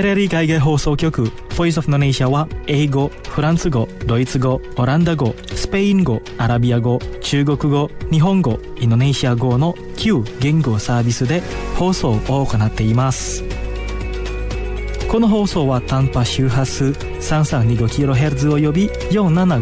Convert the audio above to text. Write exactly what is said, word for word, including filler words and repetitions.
エルエルイー 海外放送局 Voice of Indonesia は英語、フランス語、ドイツ語、オランダ語、スペイン語、アラビア語、中国語、日本語、インドネシア語のきゅう言語サービスで放送を行っています。この放送は短波周波数 さんさんにごキロヘルツ およびよんなな